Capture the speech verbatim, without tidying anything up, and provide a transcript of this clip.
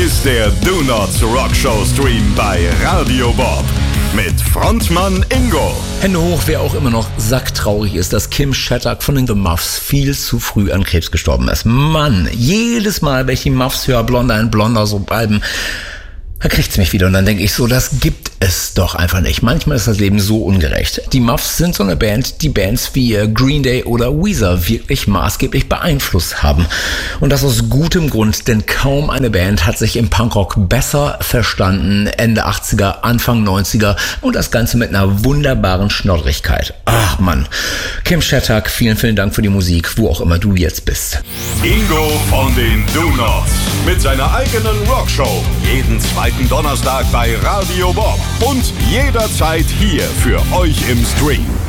ist der Do Nots Rock Show Stream bei Radio Bob. Mit Frontmann Ingo. Hände hoch, wer auch immer noch sacktraurig ist, dass Kim Shattuck von den The Muffs viel zu früh an Krebs gestorben ist. Mann, jedes Mal, wenn ich die Muffs höre, Blonder ein Blonder, so Alben, da kriegt's mich wieder und dann denke ich so, das gibt es doch einfach nicht. Manchmal ist das Leben so ungerecht. Die Muffs sind so eine Band, die Bands wie Green Day oder Weezer wirklich maßgeblich beeinflusst haben. Und das aus gutem Grund, denn kaum eine Band hat sich im Punkrock besser verstanden, Ende achtziger, Anfang neunziger und das Ganze mit einer wunderbaren Schnoddrigkeit. Ach Mann, Kim Shattuck, vielen, vielen Dank für die Musik, wo auch immer du jetzt bist. Ingo von den Do Nots mit seiner eigenen Rockshow. Jeden zweiten Donnerstag bei Radio Bob und jederzeit hier für euch im Stream.